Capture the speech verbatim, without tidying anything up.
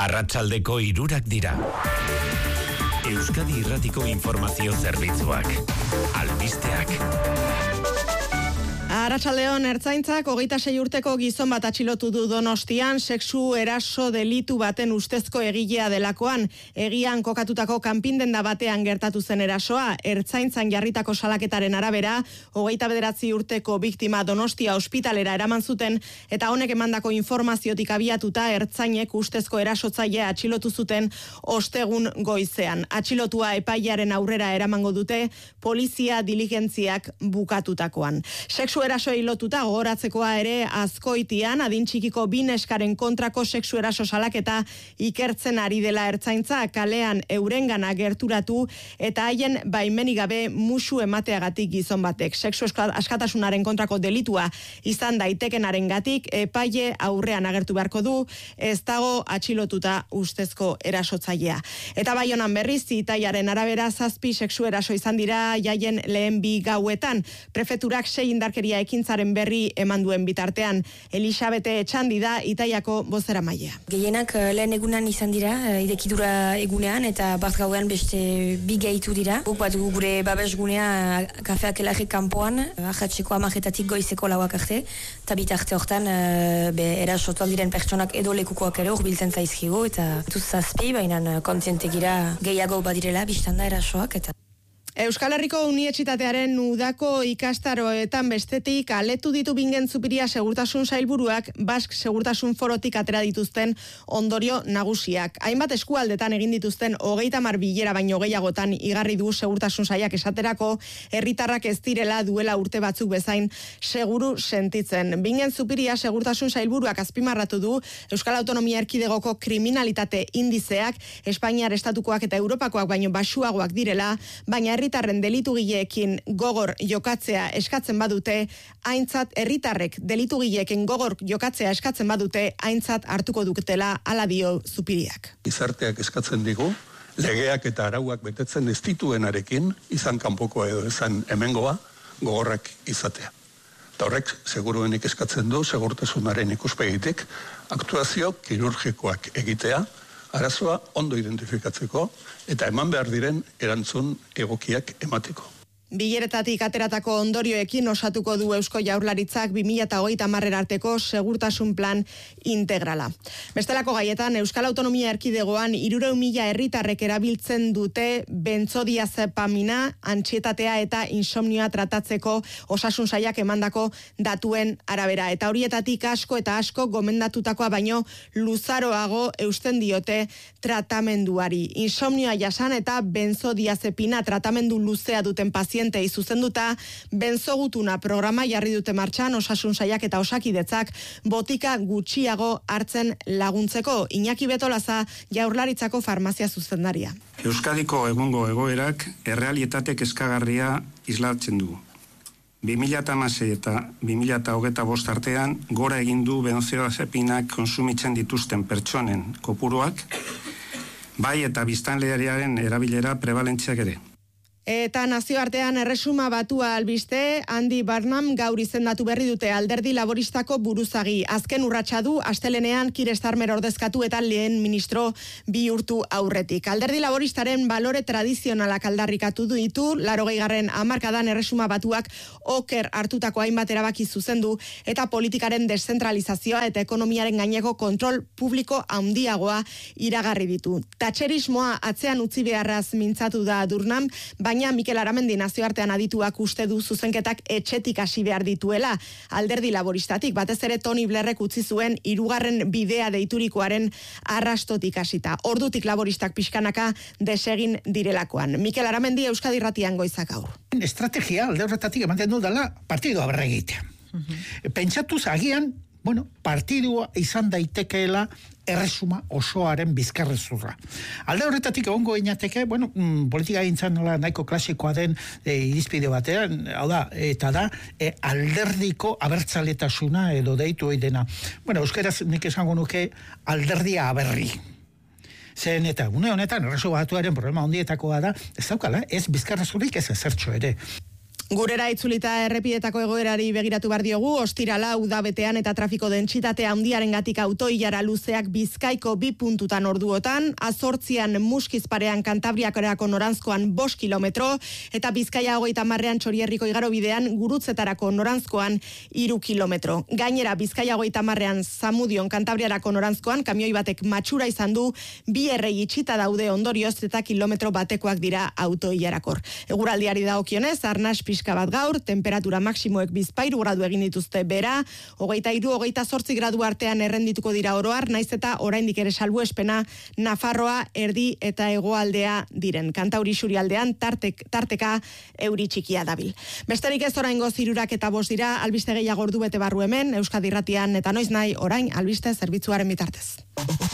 Arratsaldeko hirurak dira. Euskadi Irratiko Informazio Zerbitzuak. Albisteak. Arratsaldeon, ertzaintzak hogeita sei urteko gizon bat atxilotu du Donostian, sexu eraso delitu baten ustezko egilea delakoan. Egian kokatutako kanpindenda batean gertatu zen erasoa. Ertzaintzan jarritako salaketaren arabera, hogeita bederatzi urteko biktima Donostia ospitalera eraman zuten, eta honek emandako informaziotik abiatuta ertzainek ustezko erasotzailea atxilotu zuten ostegun goizean. Atxilotua epailearen aurrera eramango dute polizia diligentziak bukatutakoan. Sexu erasoei lotuta gogoratzekoa ere Azkoitian adin txikiko bi neskaren kontrako sexu eraso salaketa ikertzen ari dela ertzaintza, kalean eurengana gerturatu eta haien baimenik gabe musu emateagatik gizon batek. Sexu askatasunaren kontrako delitua izan daitekenarengatik epaile aurrean agertu beharko du, ez dago atxilotuta ustezko erasotzailea. Eta Baionan berriz, zitaiaren arabera zazpi sexu eraso izan dira jaien lehen bi gauetan. Prefeturak sei indarkeria ekintzaren berri eman duen bitartean. Elisabete Etxandi da Itaiako bozeramailea. Gehienak lehen egunan izan dira, idekidura egunean, eta bat gauean beste bi gehitu dira. Guk bat gure babesgunea kafeak elarrik kanpoan, ahatzeko amajetatik goizeko lauak arte, eta bitarte hortan be, erasotuak diren pertsonak edo lekukoak ere urbiltzen zaizkigu, eta tuz zazpi, baina kontzientegira gehiago badirela, biztanda erasoak, eta Euskal Herriko Unibertsitatearen udako ikastaroetan bestetik aletu ditu Bingen Zupiria segurtasun sailburuak Bask segurtasun forotik atera dituzten ondorio nagusiak. Hainbat eskualdetan egin dituzten hogeita hamar bilera baino gehiagotan igarri du segurtasun sailak esaterako herritarrak ez direla duela urte batzuk bezain seguru sentitzen. Bingen Zupiria segurtasun sailburuak azpimarratu du Euskal Autonomia Erkidegoko kriminalitate indizeak Espainiar estatukoak eta Europakoak baino baxuagoak direla, baina herritarren delitugileekin gogor jokatzea eskatzen badute, aintzat herritarrek delitugileekin gogor jokatzea eskatzen badute, aintzat hartuko dutela, hala dio Zupiriak. Gizarteak eskatzen digu, legeak eta arauak betetzen ez dituenarekin, izan kanpokoa edo izan hemengoa, gogorrak izatea. Eta horrek, seguruenik eskatzen du, segurtasunaren ikuspegitik, aktuazio kirurgikoak egitea, arazoa ondo identifikatzeko eta eman behar diren erantzun egokiak emateko. Bileretatik ateratako ondorioekin osatuko du Eusko Jaurlaritzak bi mila hogeita hamar arteko segurtasun plan integrala. Bestelako gaietan, Euskal Autonomia Erkidegoan hirurehun mila herritarrek erabiltzen dute benzodiazepamina, antsietatea eta insomnioa tratatzeko osasun sailak emandako datuen arabera. Eta horietatik asko eta asko gomendatutakoa baino luzaroago eusten diote tratamenduari. Insomnioa jasan eta benzodiazepina tratamendu luzea duten pazienteak pazientei zuzenduta benzogutuna programa jarri dute martxan osasun sailak eta osakidetzak botika gutxiago hartzen laguntzeko. Iñaki Betolaza, Jaurlaritzako farmazia zuzendaria. Euskadiko egungo egoerak errealitate kezkagarria islatzen du. bi mila hamasei eta bi mila hogeita bost artean gora egin du benzodiazepinak konsumitzen dituzten pertsonen kopuruak, bai eta biztanleriaren erabilera prebalentziak ere. Eta nazioartean erresuma batua albiste, Andy Barnum gaur izendatu berri dute Alderdi Laboristako buruzagi. Azken urratsa du astelenean Keir Starmer ordezkatu eta lehen ministro bihurtu aurretik. Alderdi Laboristaren balore tradizionalak aldarrikatu ditu, laurogeigarren hamarkadan erresuma batuak oker hartutako hainbat erabaki zuzendu eta politikaren deszentralizazioa eta ekonomiaren gaineko kontrol publiko handiagoa iragarri ditu. Thatcherismoa atzean utzi beharraz mintzatu da Durnam, baina Mikel Aramendi nazioartean adituak uste du zuzenketak etxetik hasi behar dituela Alderdi Laboristatik, batez ere Tony Blairrek utzi zuen hirugarren bidea deiturikoaren arrastotik hasita. Ordutik laboristak pixkanaka desegin direlakoan. Mikel Aramendi Euskadi Irratian goizak gaur. Estrategia alde horretatik ematen du dela partidua berregitea. Uh-huh. Pentsatuz agian, bueno, partidua izan daitekeela erresuma osoaren bizkarrezurra. Alde horretatik egongo inateke, bueno, mm, politika gintzan nola nahiko klasikoa den e, irizpide batean, hau da, eta da, e, alderdiko abertzaletasuna edo deitu dena. Bueno, euskeraz nik esango nuke alderdia aberri. Zen eta une honetan erresu batuaren problema hondietakoa da, ez daukala, ez bizkarrezurik ez ezertxo ere. Gurera itzulita errepietako egoerari begiratu bar diogu, ostirala udabetean eta trafiko dentsitatea handiarengatik autoilara luzeak Bizkaiko bi puntutan orduotan, azortzian Muskizparean Kantabriakorako noranzkoan bost kilometro, eta Bizkaia hogeita marrean Txorierriko igarobidean Gurutzetarako noranzkoan hiru kilometro. Gainera, Bizkaia hogeita marrean Zamudion Kantabriarako noranzkoan kamioi batek matxura izan du, bi errei itxita daude ondorioz eta kilometro batekoak dira autoilarakor. Eguraldiari dagokionez, arnas pixka bat gaur, temperatura maksimoek bizpairu gradu egin dituzte bera, hogeita hiru, hogeita zortzi gradu artean errendituko dira oroar, naiz eta oraindik ere salbuespena Nafarroa, erdi eta hegoaldea diren. Kantauri isurialdean tartek, tarteka euri txikia dabil. Besterik ez oraingoz hirurak eta bost dira, albiste gehiago ordu bete barru hemen, Euskadi Irratian eta noiz nahi orain albiste zerbitzuaren bitartez.